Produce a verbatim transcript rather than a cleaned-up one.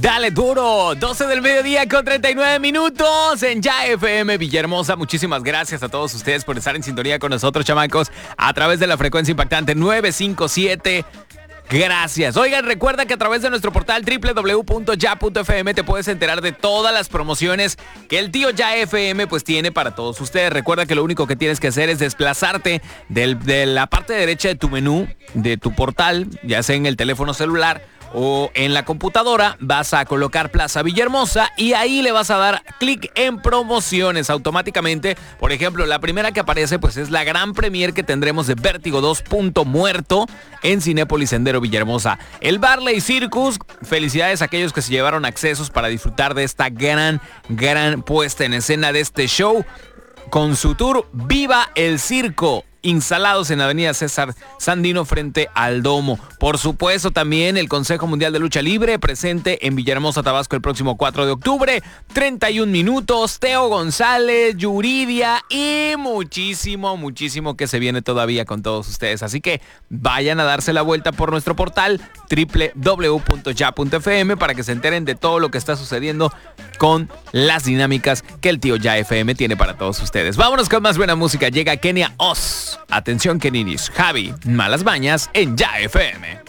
Dale duro, doce del mediodía con treinta y nueve minutos en Ya F M Villahermosa. Muchísimas gracias a todos ustedes por estar en sintonía con nosotros, chamacos, a través de la frecuencia impactante nueve cinco siete. Gracias. Oigan, recuerda que a través de nuestro portal doble u doble u doble u punto ya punto efe eme te puedes enterar de todas las promociones que el tío Ya F M pues tiene para todos ustedes. Recuerda que lo único que tienes que hacer es desplazarte del, de la parte derecha de tu menú, de tu portal, ya sea en el teléfono celular o en la computadora. Vas a colocar Plaza Villahermosa y ahí le vas a dar clic en promociones automáticamente. Por ejemplo, la primera que aparece pues es la gran premier que tendremos de Vértigo dos Punto Muerto en Cinépolis Sendero Villahermosa. El Barley Circus, felicidades a aquellos que se llevaron accesos para disfrutar de esta gran, gran puesta en escena de este show con su tour Viva el Circo, instalados en la avenida César Sandino frente al Domo. Por supuesto, también el Consejo Mundial de Lucha Libre presente en Villahermosa, Tabasco, el próximo cuatro de octubre. treinta y un minutos, Teo González, Yuridia y muchísimo, muchísimo que se viene todavía con todos ustedes. Así que vayan a darse la vuelta por nuestro portal doble u doble u doble u punto ya punto efe eme para que se enteren de todo lo que está sucediendo con las dinámicas que el tío Ya F M tiene para todos ustedes. Vámonos con más buena música. Llega Kenia Oz. Atención, Keninis, Javi, Malas Bañas en Ya F M.